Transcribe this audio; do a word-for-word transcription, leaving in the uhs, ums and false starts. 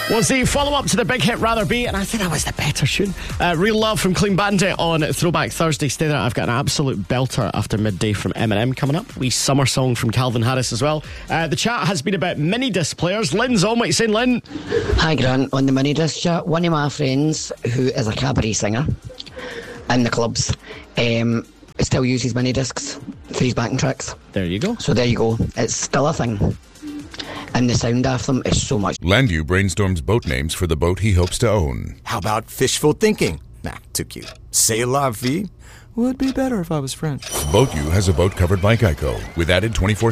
Was the follow-up to the big hit Rather Be, and I think that was the better tune. Uh, Real Love from Clean Bandit on Throwback Thursday. Stay there, I've got an absolute belter after midday from Eminem coming up. Wee summer song from Calvin Harris as well. Uh, the chat has been about mini disc players. Lynn's on, what are you saying, Lynn? Hi Grant, on the mini disc chat, one of my friends who is a cabaret singer in the clubs um, still uses mini discs for his backing tracks. There you go. So there you go, it's still a thing. And the sound of them is so much. Landu brainstorms boat names for the boat he hopes to own. How about fishful thinking? Nah, too cute. C'est la vie? Would be better if I was French. Boat U has a boat covered by Geico with added twenty-four